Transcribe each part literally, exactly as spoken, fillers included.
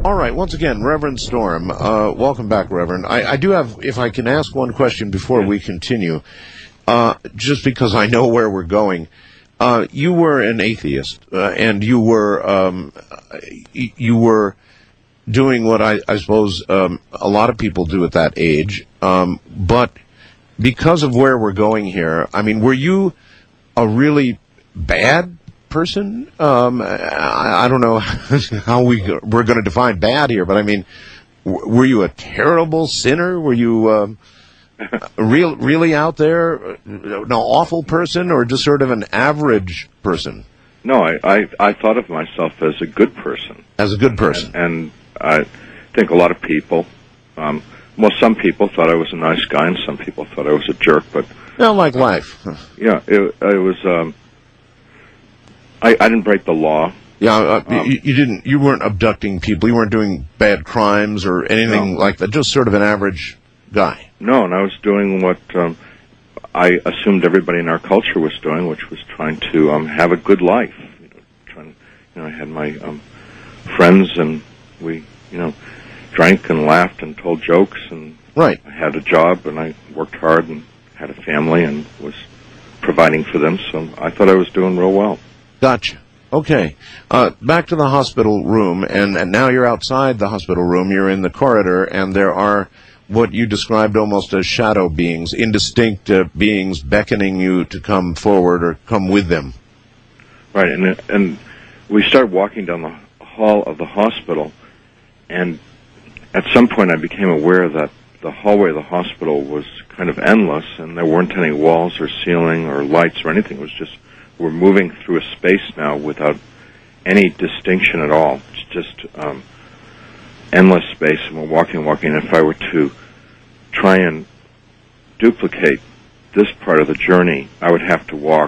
All right, once again, Reverend Storm, uh, welcome back, Reverend. I, I do have, if I can ask one question before we continue, uh, just because I know where we're going. Uh, you were an atheist, uh, and you were um, you were doing what I, I suppose um, a lot of people do at that age. Um, but because of where we're going here, I mean, were you a really bad person? Um, I, I don't know how we we're going to define bad here, but I mean, w- were you a terrible sinner? Were you um, real, really out there, an awful person, or just sort of an average person? No, I, I, I thought of myself as a good person. As a good person. And, and I think a lot of people, um, well, some people thought I was a nice guy, and some people thought I was a jerk, but... No, like life. Yeah, it, it was... Um, I, I didn't break the law. Yeah, uh, um, you, you didn't. You weren't abducting people. You weren't doing bad crimes or anything no. like that. Just sort of an average guy. No, and I was doing what um, I assumed everybody in our culture was doing, which was trying to um, have a good life. You know, trying, you know, I had my um, friends, and we, you know, drank and laughed and told jokes, and right. I had a job, and I worked hard and had a family and was providing for them. So I thought I was doing real well. Gotcha. Okay. Uh, back to the hospital room, and, and now you're outside the hospital room. You're in the corridor, and there are what you described almost as shadow beings, indistinct uh, beings beckoning you to come forward or come with them. Right, and and we started walking down the hall of the hospital, and at some point I became aware that the hallway of the hospital was kind of endless, and there weren't any walls or ceiling or lights or anything. It was just, we're moving through a space now without any distinction at all. It's just um, endless space, and we're walking, walking. And if I were to try and duplicate this part of the journey, I would have to walk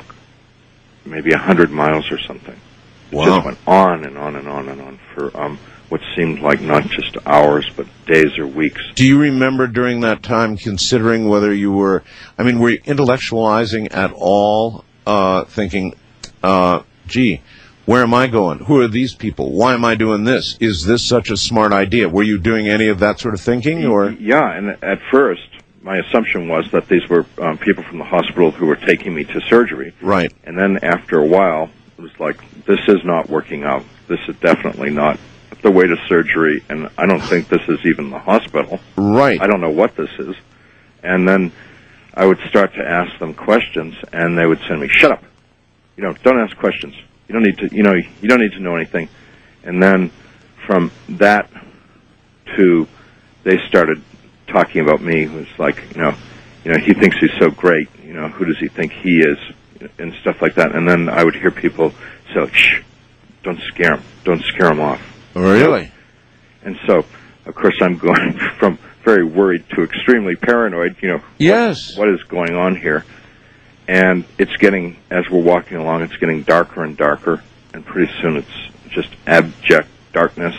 maybe a hundred miles or something. It Wow. just went on and on and on and on for um, what seemed like not just hours, but days or weeks. Do you remember during that time considering whether you were, I mean, were you intellectualizing at all? Uh, thinking, uh, gee, where am I going? Who are these people? Why am I doing this? Is this such a smart idea? Were you doing any of that sort of thinking, or? Yeah, and at first, my assumption was that these were um, people from the hospital who were taking me to surgery. Right. And then after a while, it was like, this is not working out. This is definitely not the way to surgery, and I don't think this is even the hospital. Right. I don't know what this is. And then I would start to ask them questions, and they would send me, shut up. You know, don't ask questions. You don't need to, you know, you don't need to know anything. And then from that to, they started talking about me. It was like, you know, you know, he thinks he's so great. You know, who does he think he is? And stuff like that. And then I would hear people say, like, shh, don't scare him. Don't scare him off. Really? And so, of course, I'm going from very worried to extremely paranoid, you know. Yes. What, what is going on here? And it's getting, as we're walking along, it's getting darker and darker, and pretty soon it's just abject darkness.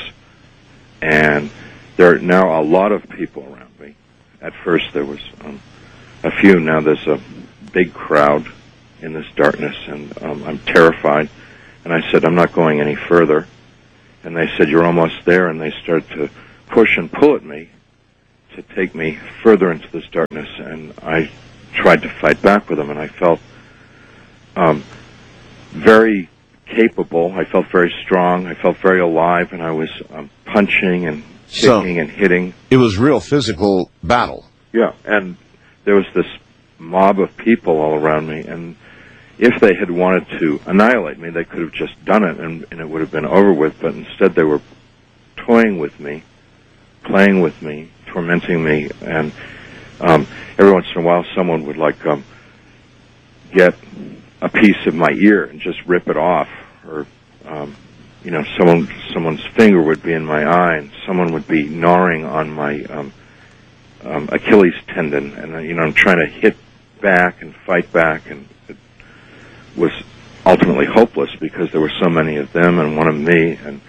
And there are now a lot of people around me. At first there was um, a few. Now there's a big crowd in this darkness, and um, I'm terrified. And I said, I'm not going any further. And they said, you're almost there. And they started to push and pull at me to take me further into this darkness. And I tried to fight back with them, and I felt um, very capable. I felt very strong. I felt very alive, and I was um, punching and kicking So, and hitting. it was real physical battle. Yeah, and there was this mob of people all around me, and if they had wanted to annihilate me, they could have just done it, and, and it would have been over with, but instead they were toying with me, playing with me, tormenting me, and um, every once in a while someone would, like, um, get a piece of my ear and just rip it off, or, um, you know, someone someone's finger would be in my eye, and someone would be gnawing on my um, um, Achilles tendon, and, uh, you know, I'm trying to hit back and fight back, and it was ultimately hopeless because there were so many of them and one of me, and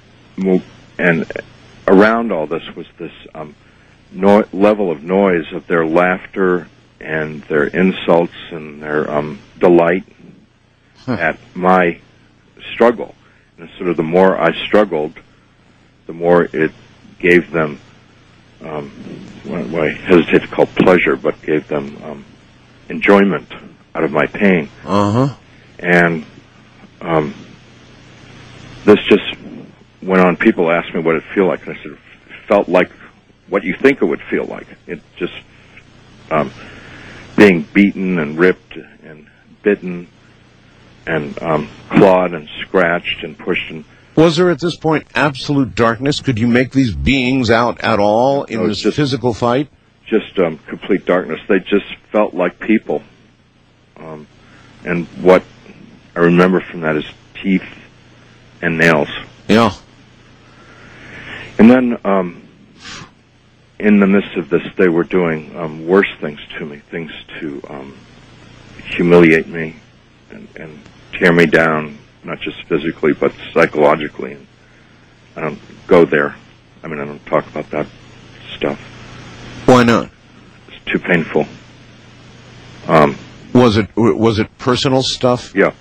and around all this was this um, no- level of noise of their laughter and their insults and their um, delight huh. at my struggle. And sort of the more I struggled, the more it gave them, um, what I hesitate to call pleasure, but gave them um, enjoyment out of my pain. Uh-huh. And um, this just went on. People asked me what it felt like, and I said, it felt like what you think it would feel like. It just um, being beaten and ripped and bitten and um, clawed and scratched and pushed. And was there at this point absolute darkness? Could you make these beings out at all in this just, physical fight? Just um, complete darkness. They just felt like people. Um, and what I remember from that is teeth and nails. Yeah. And then um, in the midst of this, they were doing um, worse things to me, things to um, humiliate me and, and tear me down, not just physically, but psychologically. And I don't go there. I mean, I don't talk about that stuff. Why not? It's too painful. Um, was it was it personal stuff? Yeah.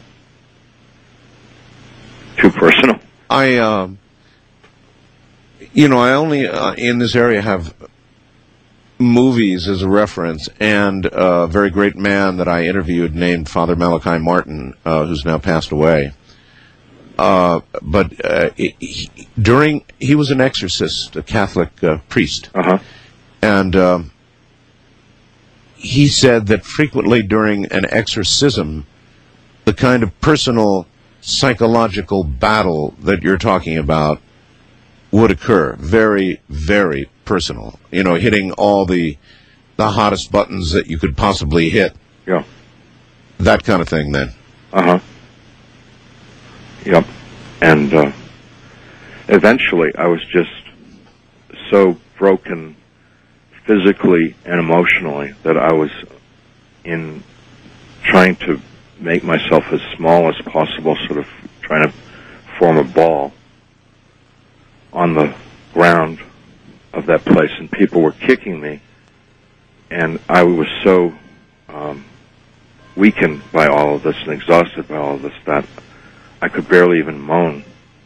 Too personal. I, uh, you know, I only uh, in this area have movies as a reference, and a very great man that I interviewed named Father Malachi Martin, uh, who's now passed away. Uh, but uh, he, during he was an exorcist, a Catholic uh, priest, uh-huh. and um, he said that frequently during an exorcism, the kind of personal psychological battle that you're talking about would occur. Very, very personal. You know, hitting all the the hottest buttons that you could possibly hit. Yeah. That kind of thing, then. Uh-huh. Yep. And uh, eventually I was just so broken physically and emotionally that I was in trying to make myself as small as possible, sort of trying to form a ball on the ground of that place, and people were kicking me, and I was so um, weakened by all of this and exhausted by all of this that I could barely even moan.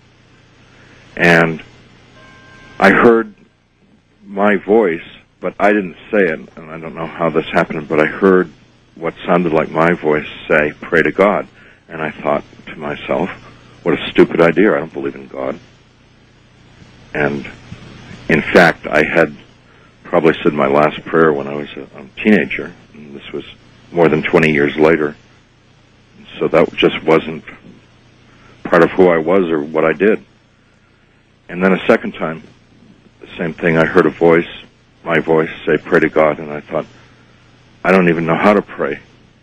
And I heard my voice, but I didn't say it, and I don't know how this happened, but I heard what sounded like my voice say, "Pray to God." And I thought to myself, what a stupid idea. I don't believe in God. And in fact, I had probably said my last prayer when I was a, a teenager, and this was more than twenty years later. So that just wasn't part of who I was or what I did. And then a second time, the same thing, I heard a voice, my voice, say, "Pray to God," and I thought, I don't even know how to pray.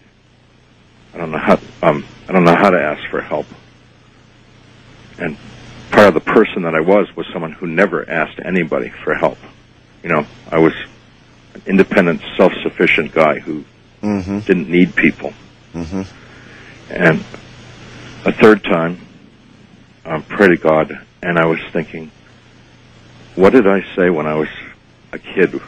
I don't know how, um, I don't know how to ask for help. And part of the person that I was was someone who never asked anybody for help. You know, I was an independent, self-sufficient guy who mm-hmm. didn't need people. Mm-hmm. And a third time, um, pray to God, and I was thinking, what did I say when I was a kid?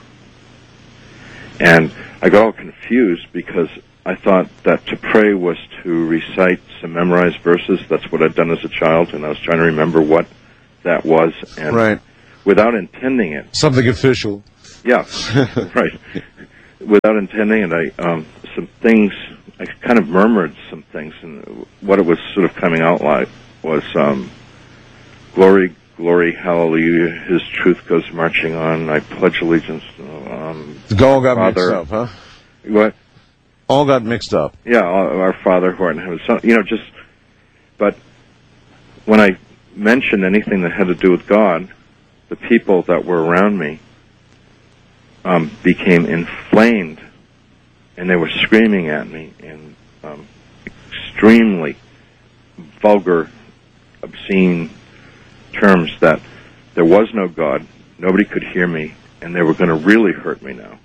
And I got all confused because I thought that to pray was to recite some memorized verses. That's what I'd done as a child, and I was trying to remember what that was. And right. Without intending it. Something official. Yeah, right. Without intending it, I um, some things, I kind of murmured some things, and what it was sort of coming out like was, um, glory, glory, hallelujah, his truth goes marching on, I pledge allegiance to um, the all got Father. Mixed up, huh? What? All got mixed up. Yeah, our Father who art in heaven. So, you know, just, but when I mentioned anything that had to do with God, the people that were around me um, became inflamed, and they were screaming at me in um, extremely vulgar, obscene terms that there was no God, nobody could hear me, and they were going to really hurt me now.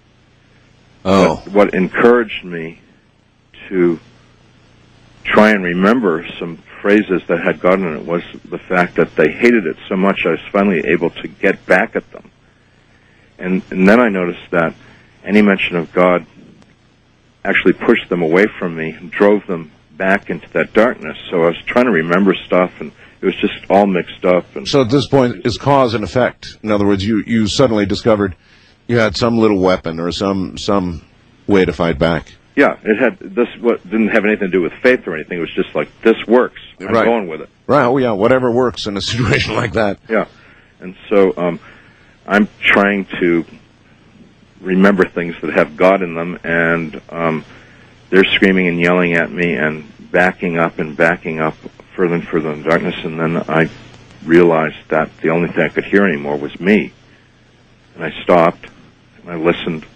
Oh. But what encouraged me to try and remember some phrases that had God in it was the fact that they hated it so much I was finally able to get back at them. And, and then I noticed that any mention of God actually pushed them away from me and drove them back into that darkness. So I was trying to remember stuff, and it it was just all mixed up. And so at this point, it's cause and effect. In other words, you, you suddenly discovered you had some little weapon or some some way to fight back. Yeah, it had this. What didn't have anything to do with faith or anything. It was just like, this works. I'm right. going with it. Right. Oh yeah, whatever works in a situation like that. Yeah, and so um, I'm trying to remember things that have God in them, and um, they're screaming and yelling at me and backing up and backing up further and further in the darkness. And then I realized that the only thing I could hear anymore was me, and I stopped and I listened.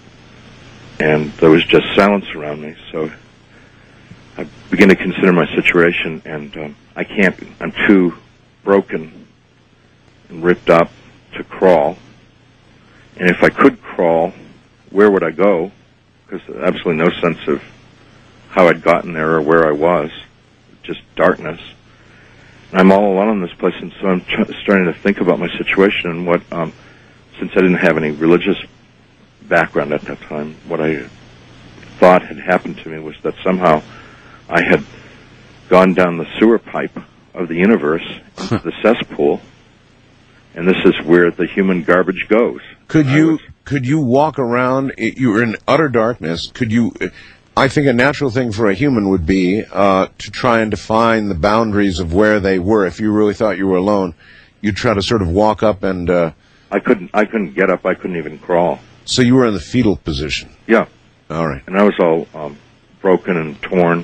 And there was just silence around me, so I began to consider my situation, and um, I can't, I'm too broken and ripped up to crawl. And if I could crawl, where would I go? Because absolutely no sense of how I'd gotten there or where I was, just darkness. And I'm all alone in this place, and so I'm tr- starting to think about my situation and what, um, since I didn't have any religious background at that time, what I thought had happened to me was that somehow I had gone down the sewer pipe of the universe into the cesspool, and this is where the human garbage goes. Could I you was, could you walk around? You were in utter darkness. Could you? I think a natural thing for a human would be uh, to try and define the boundaries of where they were. If you really thought you were alone, you'd try to sort of walk up and. Uh, I couldn't. I couldn't get up. I couldn't even crawl. So you were in the fetal position? Yeah. All right. And I was all um, broken and torn.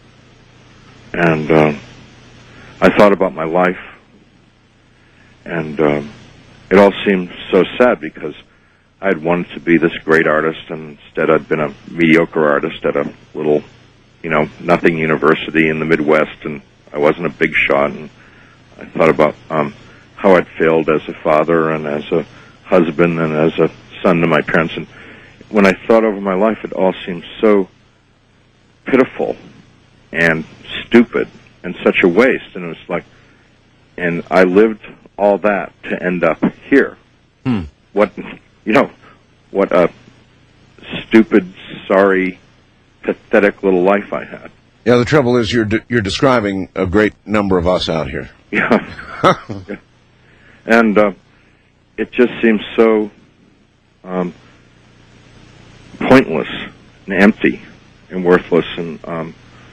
And um, I thought about my life. And um, it all seemed so sad because I had wanted to be this great artist, and instead I'd been a mediocre artist at a little, you know, nothing university in the Midwest, and I wasn't a big shot. And I thought about um, how I'd failed as a father and as a husband and as a son to my parents, and when I thought over my life, it all seemed so pitiful and stupid and such a waste, and it was like, and I lived all that to end up here. Hmm. What, you know, what a stupid, sorry, pathetic little life I had. Yeah, the trouble is you're de- you're describing a great number of us out here. Yeah. Yeah. And uh, it just seems so Um, pointless and empty and worthless. And um,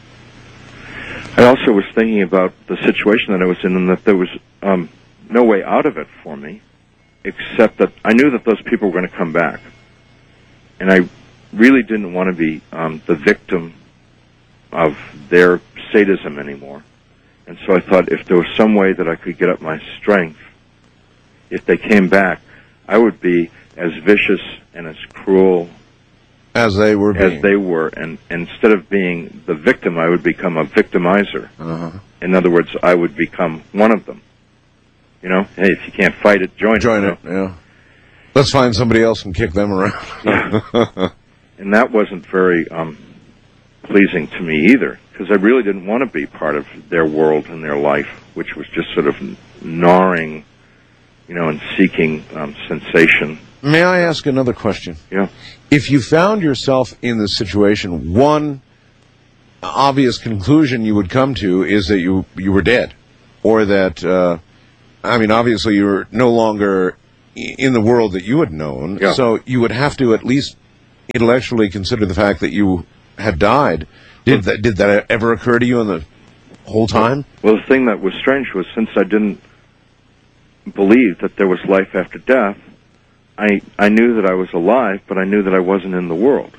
I also was thinking about the situation that I was in, and that there was um, no way out of it for me, except that I knew that those people were going to come back. And I really didn't want to be um, the victim of their sadism anymore. And so I thought if there was some way that I could get up my strength, if they came back, I would be as vicious and as cruel as they were being. as they were, and, and instead of being the victim, I would become a victimizer. Uh-huh. In other words, I would become one of them. You know, hey, if you can't fight it, join, join it. it. You know? Yeah. Let's find somebody else and kick them around. Yeah. And that wasn't very um, pleasing to me either, because I really didn't want to be part of their world and their life, which was just sort of gnawing, you know, and seeking um, sensation. May I ask another question? Yeah. If you found yourself in this situation, one obvious conclusion you would come to is that you you were dead, or that, uh, I mean, obviously you were no longer in the world that you had known, yeah. So you would have to at least intellectually consider the fact that you had died. Did that, did that ever occur to you in the whole time? Well, the thing that was strange was, since I didn't believe that there was life after death, I I knew that I was alive, but I knew that I wasn't in the world.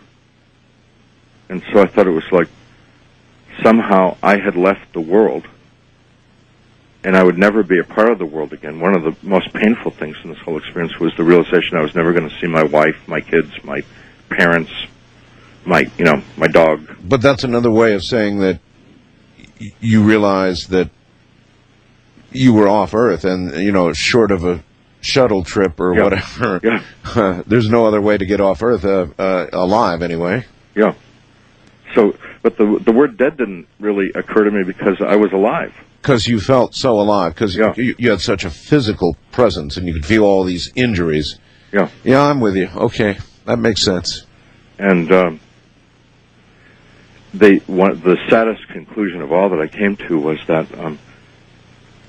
And so I thought it was like somehow I had left the world, and I would never be a part of the world again. One of the most painful things in this whole experience was the realization I was never going to see my wife, my kids, my parents, my, you know, my dog. But that's another way of saying that y- you realized that you were off Earth, and, you know, short of a shuttle trip or yeah. whatever, yeah. uh, there's no other way to get off Earth uh, uh, alive, anyway. Yeah. So, but the the word dead didn't really occur to me because I was alive. Because you felt so alive, because yeah. you, you had such a physical presence, and you could feel all these injuries. Yeah. Yeah, I'm with you. Okay, that makes sense. And um, they one, the saddest conclusion of all that I came to was that um,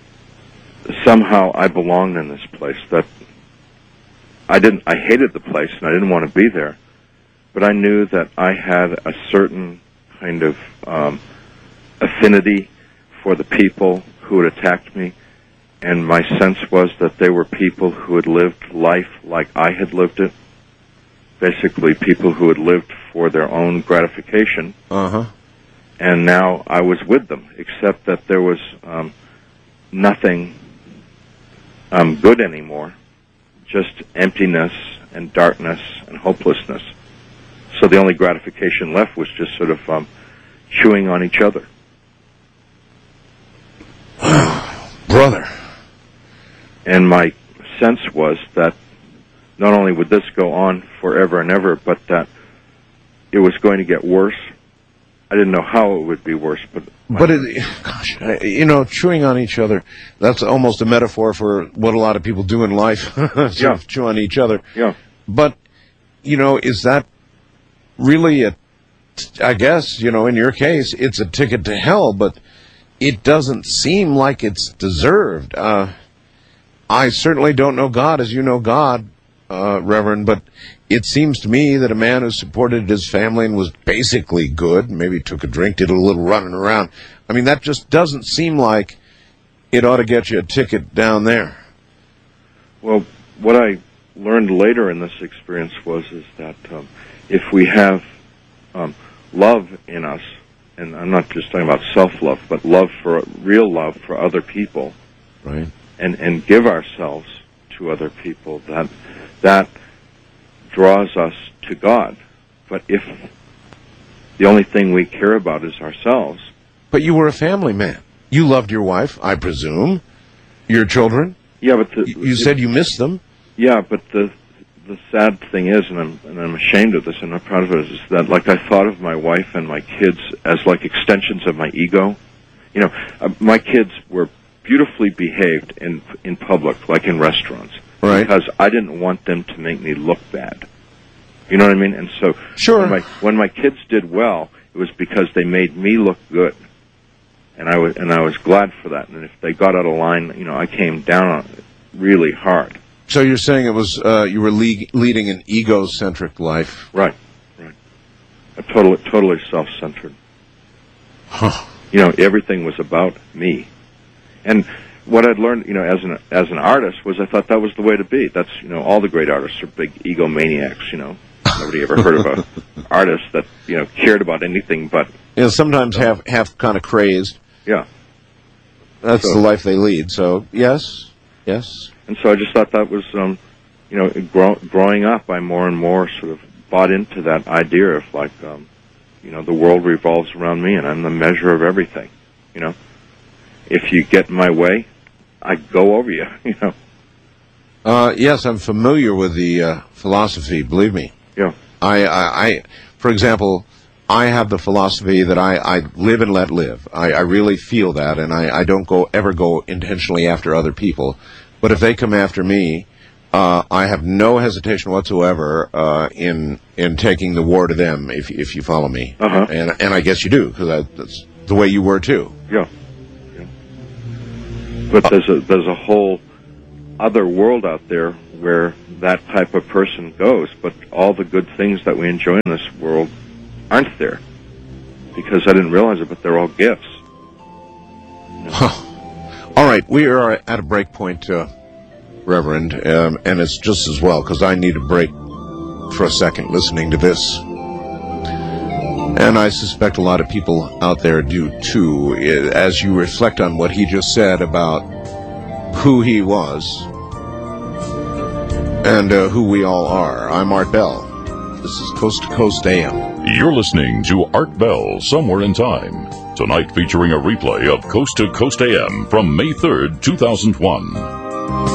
somehow I belonged in this place. That I didn't. I hated the place, and I didn't want to be there. But I knew that I had a certain kind of um, affinity for the people who had attacked me, and my sense was that they were people who had lived life like I had lived it. Basically, people who had lived for their own gratification. Uh-huh. And now I was with them, except that there was um, nothing um, good anymore, just emptiness and darkness and hopelessness. So the only gratification left was just sort of um, chewing on each other. Brother. And my sense was that not only would this go on forever and ever, but that it was going to get worse. I didn't know how it would be worse, but... But, it, gosh, you know, chewing on each other, that's almost a metaphor for what a lot of people do in life. sort yeah. of chew on each other. Yeah. But, you know, is that really a... I guess, you know, in your case, it's a ticket to hell, but it doesn't seem like it's deserved. Uh, I certainly don't know God as you know God, uh, Reverend, but it seems to me that a man who supported his family and was basically good, maybe took a drink, did a little running around, I mean, that just doesn't seem like it ought to get you a ticket down there. Well, what I learned later in this experience was is that um, if we have um, love in us, and I'm not just talking about self-love, but love for real love for other people, right, and and give ourselves to other people, that that draws us to God. But if the only thing we care about is ourselves... But you were a family man. You loved your wife, I presume, your children. Yeah, but... The, you said you missed them. Yeah, but the the sad thing is, and I'm, and I'm ashamed of this, and I'm not proud of it, is that, like, I thought of my wife and my kids as, like, extensions of my ego. You know, uh, my kids were beautifully behaved in in public, like in restaurants. Right. Because I didn't want them to make me look bad. You know what I mean? And so sure. when, my, when my kids did well, it was because they made me look good. And I was and I was glad for that. And if they got out of line, you know, I came down on it really hard. So you're saying it was uh, you were le- leading an egocentric life. Right, right. A totally, totally self-centered. Huh. You know, everything was about me. And what I'd learned, you know, as an as an artist, was I thought that was the way to be. That's, you know, all the great artists are big egomaniacs, you know. Nobody ever heard of an artist that, you know, cared about anything but... You know, sometimes half, half kind of crazed. Yeah. That's so, the life they lead. So, yes, yes. And so I just thought that was, um, you know, grow, growing up, I more and more sort of bought into that idea of, like, um, you know, the world revolves around me and I'm the measure of everything, you know. If you get in my way, I go over you, you know. Uh, yes, I'm familiar with the uh, philosophy, believe me. Yeah. I, I, I, for example, I have the philosophy that I, I live and let live. I, I really feel that, and I, I don't go ever go intentionally after other people. But if they come after me, uh, I have no hesitation whatsoever uh, in in taking the war to them, if if you follow me. Uh-huh. And and I guess you do, because that's the way you were too. Yeah. yeah. But there's a there's a whole other world out there where that type of person goes, but all the good things that we enjoy in this world aren't there, because I didn't realize it, but they're all gifts. You know? Huh. All right, we are at a break point, uh, Reverend, um, and it's just as well, because I need a break for a second listening to this. And I suspect a lot of people out there do too, as you reflect on what he just said about who he was and uh, who we all are. I'm Art Bell. This is Coast to Coast A M. You're listening to Art Bell, Somewhere in Time. Tonight featuring a replay of Coast to Coast A M from May third, two thousand one.